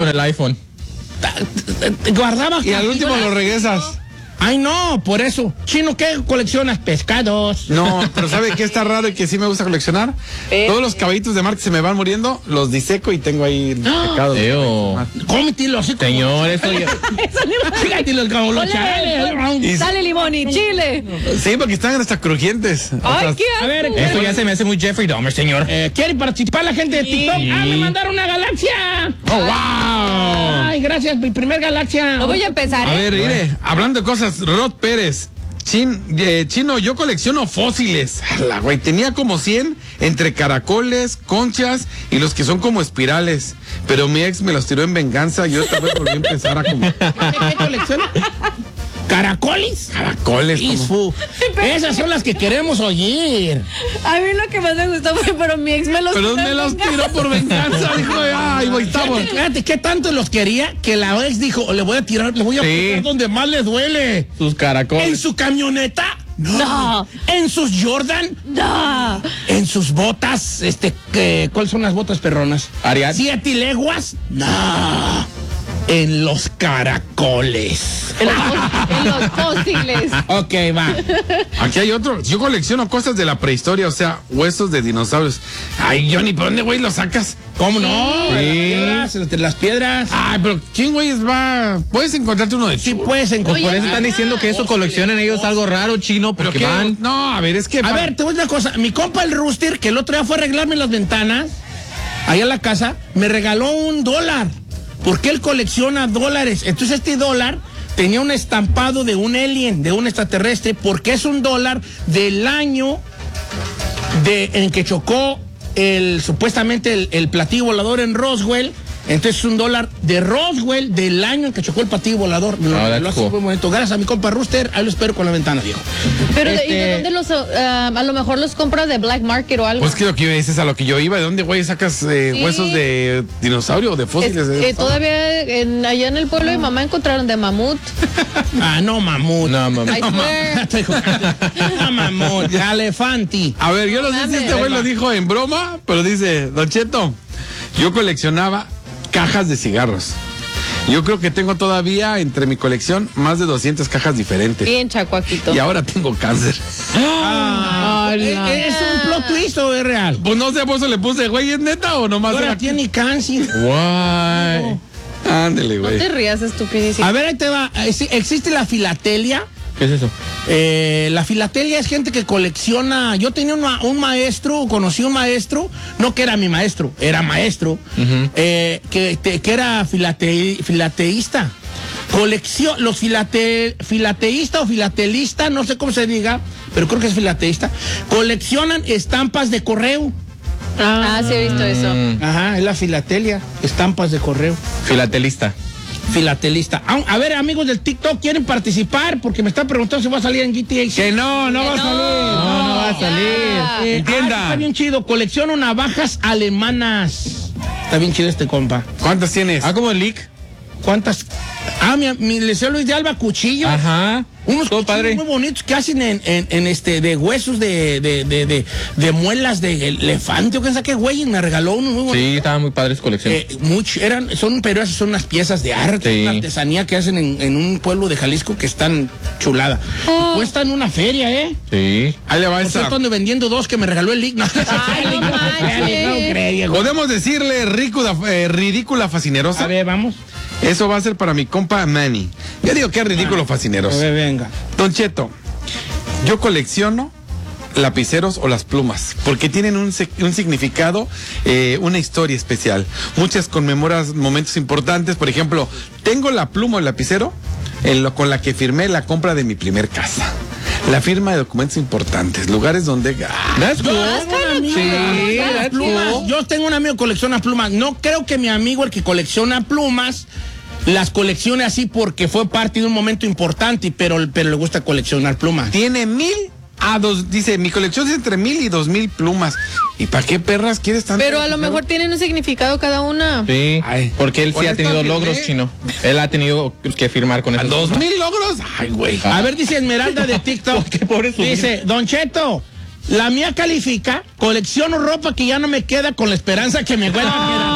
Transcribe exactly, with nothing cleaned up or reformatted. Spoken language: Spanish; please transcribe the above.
con el iPhone. Guardaba. Y al último lo regresas. Ay, no, por eso. Chino, ¿qué coleccionas? Pescados. No, pero ¿sabe qué está raro y que sí me gusta coleccionar? Eh. Todos los caballitos de mar que se me van muriendo, los diseco y tengo ahí pecados. Cómetelo así. Señor, eso ya... Fíjate los como los chales. Sale limón y chile. Sí, porque están hasta crujientes. Ay, Hasta- qué A ver, Eso ya se me hace muy Jeffrey Dahmer, señor. Eh, ¿quiere participar la gente de TikTok? Sí. ¡Ah, me mandaron una galaxia! ¡Oh, wow! Ay, gracias, mi primer galaxia. No voy a empezar, A ¿eh? ver, mire, hablando de cosas, Rod Pérez. Chin, eh, Chino, yo colecciono fósiles. La güey, tenía como cien entre caracoles, conchas y los que son como espirales. Pero mi ex me los tiró en venganza y yo esta vez volví a empezar a comer. ¿Qué colecciona? ¿Caracoles? Caracoles. como- Isfu. Esas son las que queremos oír. A mí lo que más me gustó fue, pero mi ex me los Pero tiró me en los venganza. tiró por venganza. Dijo, ay, güey, estamos. Fíjate, fíjate qué tanto los quería que la ex dijo, le voy a tirar, le voy a Sí. poner donde más le duele. Sus ¿En caracoles. su camioneta? No. ¿En sus Jordan? No. ¿En sus botas? Este, que, ¿cuáles son las botas perronas? Ariat. ¿Siete leguas? No. En los caracoles. En los, fós- en los fósiles. Ok, va. Aquí hay otro. Yo colecciono cosas de la prehistoria, o sea, huesos de dinosaurios. Ay, Johnny, ¿por dónde, güey, lo sacas? ¿Cómo no? Sí. Las piedras, entre las piedras. Ay, pero ¿quién, güey, va? Puedes encontrarte uno de Sí chulo. puedes encontrar. Por eso están diciendo que eso coleccionan ellos algo raro, Chino, Pero porque qué van... No, a ver, es que. A ver, te voy a decir una cosa. Mi compa el Rooster, que el otro día fue a arreglarme las ventanas, allá en la casa, me regaló un dólar. Porque él colecciona dólares. Entonces este dólar tenía un estampado de un alien, de un extraterrestre, porque es un dólar del año de, en que chocó el supuestamente el, el platillo volador en Roswell. Entonces es un dólar de Roswell del año en que chocó el platillo volador. Me lo Ah, regaló that's hace un cool. buen momento. Gracias a mi compa Rooster. Ahí lo espero con la ventana, viejo. Pero, ¿y de Este- dónde los, ah, a lo mejor los compra de Black Market o algo? Pues que lo que yo dices a lo que yo iba, ¿de dónde, güey, sacas eh, Sí. huesos de dinosaurio o de Es- fósiles? de eh, todavía en, allá en el pueblo de mi mamá encontraron de mamut. Ah, no, mamut. No, mamá. I swear. No, mamut. Elefanti. A ver, yo no sé si este güey lo dijo en broma, pero dice, Don Cheto, yo coleccionaba cajas de cigarros. Yo creo que tengo todavía entre mi colección más de doscientas cajas diferentes. Bien chacuaquito. Y ahora tengo cáncer. Ah, Ay, ¿es, no. es un plot twist o es real? Pues no sé, por eso le puse, güey, ¿es neta o nomás Ahora era? tiene cáncer. Guay. Ándele, No güey. te rías, estupidísimo. A ver, ahí te va. Ex- Existe la filatelia. ¿Qué es eso? Eh, la filatelia es gente que colecciona. Yo tenía un, ma- un maestro, conocí un maestro, no que era mi maestro, era maestro, eh, que, te- que era filate- filateísta. Colección, los filate, filateísta o filatelista, no sé cómo se diga, pero creo que es filateísta, coleccionan estampas de correo. Ah, sí he visto eso. Ajá, es la filatelia, estampas de correo. Filatelista. Filatelista. A, a ver, amigos del TikTok, ¿quieren participar? Porque me están preguntando si va a salir en G T A. Que no, no va a no. salir. No, no va a salir. Eh, Entienda. ah, está bien chido. Colecciono navajas alemanas. Está bien chido este compa. ¿Cuántas tienes? Ah, como el leak. ¿Cuántas? Ah, mi, mi Liceo Luis de Alba, cuchillo. Ajá. Unos Todo cuchillos padre. muy bonitos que hacen en, en, en este de huesos de, de, de, de, de muelas de elefante o qué sé qué güey. Me regaló uno muy bonito. Sí, estaba muy padre su colección. Eh, mucho, eran, son, pero esas son unas piezas de arte, Sí. una artesanía que hacen en, en un pueblo de Jalisco que están chulada. Oh. Y cuestan una feria, ¿eh? Sí. Ahí le va Por esa. cierto, ando vendiendo dos que me regaló el Lick. No, Ay, no manches. no creo, Diego. Podemos decirle rícula, eh, ridícula fascinerosa. A ver, vamos. Eso va a ser para mi compa Manny. Yo digo que es ridículo A fascineroso. ver, venga. Don Cheto, yo colecciono lapiceros o las plumas, porque tienen un, se- un significado, eh, una historia especial. Muchas conmemoras momentos importantes. Por ejemplo, tengo la pluma o el lapicero en lo, con la que firmé la compra de mi primer casa. La firma de documentos importantes, lugares donde... ¡ah! That's cool. Sí, that's plumas. cool. Yo tengo un amigo que colecciona plumas. No creo que mi amigo, el que colecciona plumas, las coleccione así porque fue parte de un momento importante, pero, pero le gusta coleccionar plumas. Tiene mil a dos, dice, mi colección es entre mil y dos mil plumas. ¿Y para qué perras quieres tanto? Pero a lo mejor tienen un significado cada una. Sí, Ay. porque él Con sí ha esta tenido firmé. logros, Chino. Él ha tenido que firmar con esos. ¿Dos mil logros? Ay, güey. A ver, dice Esmeralda de TikTok. Qué pobre su Dice, Don Cheto, la mía califica, colecciono ropa que ya no me queda con la esperanza que me vuelva a quedar.